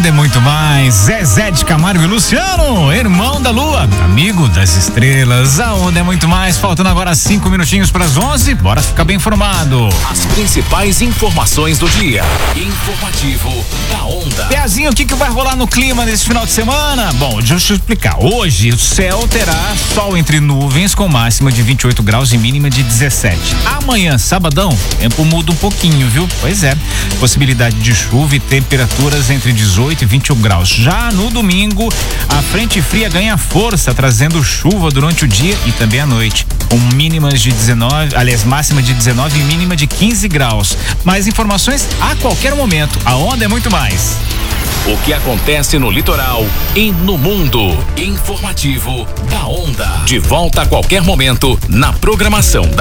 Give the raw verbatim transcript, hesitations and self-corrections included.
Onda é muito mais. Zezé de Camargo e Luciano, irmão da lua, amigo das estrelas. A Onda é muito mais. Faltando agora cinco minutinhos para as onze. Bora ficar bem informado. As principais informações do dia. Informativo da Onda. Peazinho, o que que vai rolar no clima nesse final de semana? Bom, deixa eu te explicar. Hoje o céu terá sol entre nuvens com máxima de vinte e oito graus e mínima de dezessete. Amanhã, sabadão, o tempo muda um pouquinho, viu? Pois é. Possibilidade de chuva e temperaturas entre dezoito e vinte e um graus. Já no domingo, a frente fria ganha força, trazendo chuva durante o dia e também à noite, com mínimas de dezenove, aliás, máxima de dezenove e mínima de quinze graus. Mais informações a qualquer momento. A Onda é muito mais. O que acontece no litoral e no mundo. Informativo da Onda. De volta a qualquer momento na programação da